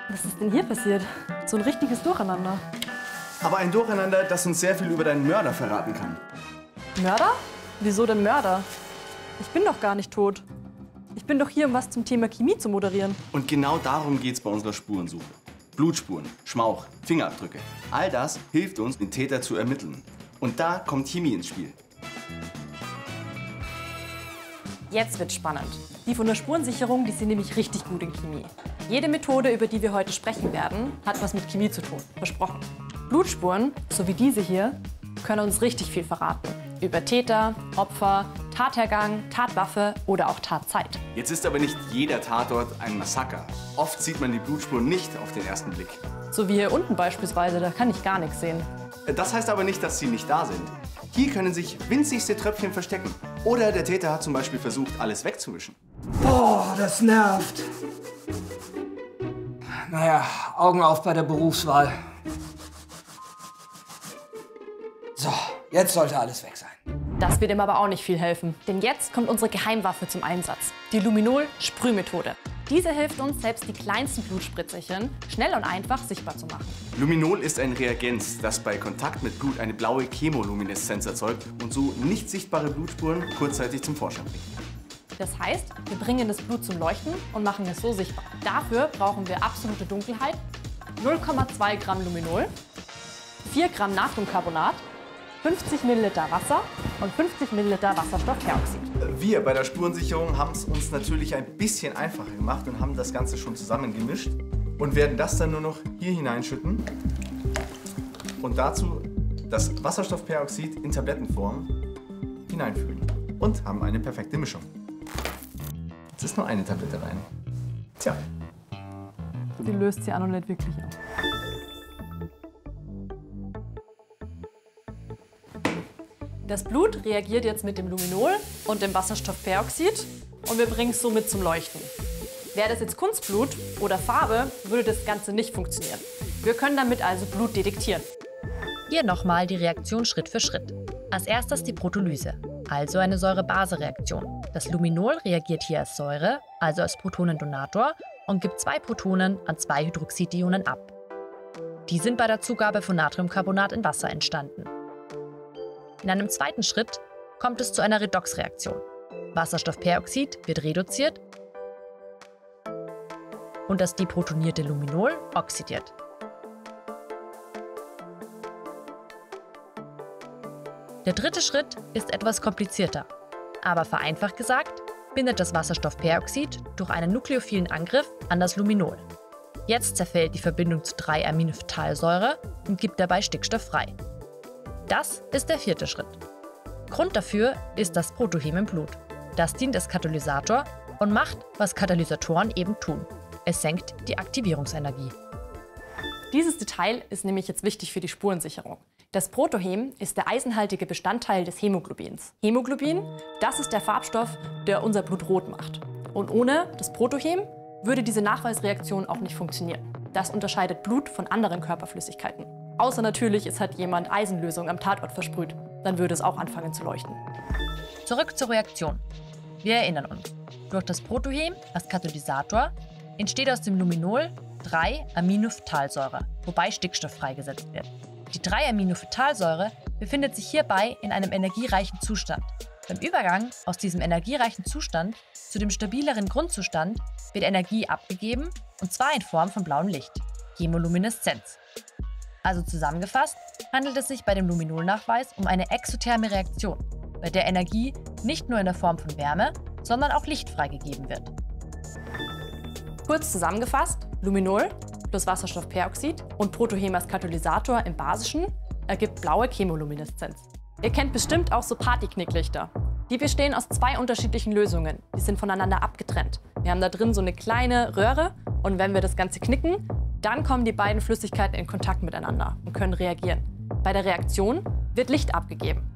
Was ist denn hier passiert? So ein richtiges Durcheinander. Aber ein Durcheinander, das uns sehr viel über deinen Mörder verraten kann. Mörder? Wieso denn Mörder? Ich bin doch gar nicht tot. Ich bin doch hier, um was zum Thema Chemie zu moderieren. Und genau darum geht's bei unserer Spurensuche. Blutspuren, Schmauch, Fingerabdrücke. All das hilft uns, den Täter zu ermitteln. Und da kommt Chemie ins Spiel. Jetzt wird's spannend. Die von der Spurensicherung, die sind nämlich richtig gut in Chemie. Jede Methode, über die wir heute sprechen werden, hat was mit Chemie zu tun. Versprochen. Blutspuren, so wie diese hier, können uns richtig viel verraten. Über Täter, Opfer, Tathergang, Tatwaffe oder auch Tatzeit. Jetzt ist aber nicht jeder Tatort ein Massaker. Oft sieht man die Blutspuren nicht auf den ersten Blick. So wie hier unten beispielsweise, da kann ich gar nichts sehen. Das heißt aber nicht, dass sie nicht da sind. Hier können sich winzigste Tröpfchen verstecken. Oder der Täter hat zum Beispiel versucht, alles wegzuwischen. Boah, das nervt. Naja, Augen auf bei der Berufswahl. So, jetzt sollte alles weg sein. Das wird ihm aber auch nicht viel helfen. Denn jetzt kommt unsere Geheimwaffe zum Einsatz. Die Luminol-Sprühmethode. Diese hilft uns, selbst die kleinsten Blutspritzelchen schnell und einfach sichtbar zu machen. Luminol ist ein Reagenz, das bei Kontakt mit Blut eine blaue Chemolumineszenz erzeugt und so nicht sichtbare Blutspuren kurzzeitig zum Vorschein bringt. Das heißt, wir bringen das Blut zum Leuchten und machen es so sichtbar. Dafür brauchen wir absolute Dunkelheit, 0,2 Gramm Luminol, 4 Gramm Natriumcarbonat, 50 Milliliter Wasser und 50 Milliliter Wasserstoffperoxid. Wir bei der Spurensicherung haben es uns natürlich ein bisschen einfacher gemacht und haben das Ganze schon zusammen gemischt und werden das dann nur noch hier hineinschütten und dazu das Wasserstoffperoxid in Tablettenform hineinfüllen und haben eine perfekte Mischung. Jetzt ist nur eine Tablette rein. Tja. Die löst sie an und nicht wirklich auf. Das Blut reagiert jetzt mit dem Luminol und dem Wasserstoffperoxid und wir bringen es somit zum Leuchten. Wäre das jetzt Kunstblut oder Farbe, würde das Ganze nicht funktionieren. Wir können damit also Blut detektieren. Hier nochmal die Reaktion Schritt für Schritt. Als erstes die Protolyse, also eine Säure-Base-Reaktion. Das Luminol reagiert hier als Säure, also als Protonendonator, und gibt 2 Protonen an 2 Hydroxidionen ab. Die sind bei der Zugabe von Natriumcarbonat in Wasser entstanden. In einem zweiten Schritt kommt es zu einer Redoxreaktion. Wasserstoffperoxid wird reduziert und das deprotonierte Luminol oxidiert. Der dritte Schritt ist etwas komplizierter, aber vereinfacht gesagt bindet das Wasserstoffperoxid durch einen nukleophilen Angriff an das Luminol. Jetzt zerfällt die Verbindung zu 3-Aminophthalsäure und gibt dabei Stickstoff frei. Das ist der vierte Schritt. Grund dafür ist das Protohem im Blut. Das dient als Katalysator und macht, was Katalysatoren eben tun. Es senkt die Aktivierungsenergie. Dieses Detail ist nämlich jetzt wichtig für die Spurensicherung. Das Protohem ist der eisenhaltige Bestandteil des Hämoglobins. Hämoglobin, das ist der Farbstoff, der unser Blut rot macht. Und ohne das Protohem würde diese Nachweisreaktion auch nicht funktionieren. Das unterscheidet Blut von anderen Körperflüssigkeiten. Außer natürlich, es hat jemand Eisenlösung am Tatort versprüht. Dann würde es auch anfangen zu leuchten. Zurück zur Reaktion. Wir erinnern uns. Durch das Protohem als Katalysator entsteht aus dem Luminol 3-Aminophthalsäure, wobei Stickstoff freigesetzt wird. Die 3-Aminophthalsäure befindet sich hierbei in einem energiereichen Zustand. Beim Übergang aus diesem energiereichen Zustand zu dem stabileren Grundzustand wird Energie abgegeben, und zwar in Form von blauem Licht, Chemolumineszenz. Also zusammengefasst handelt es sich bei dem Luminolnachweis um eine exotherme Reaktion, bei der Energie nicht nur in der Form von Wärme, sondern auch Licht freigegeben wird. Kurz zusammengefasst, Luminol plus Wasserstoffperoxid und Protohem als Katalysator im Basischen ergibt blaue Chemolumineszenz. Ihr kennt bestimmt auch so Partyknicklichter. Die bestehen aus 2 unterschiedlichen Lösungen. Die sind voneinander abgetrennt. Wir haben da drin so eine kleine Röhre und wenn wir das Ganze knicken, dann kommen die beiden Flüssigkeiten in Kontakt miteinander und können reagieren. Bei der Reaktion wird Licht abgegeben.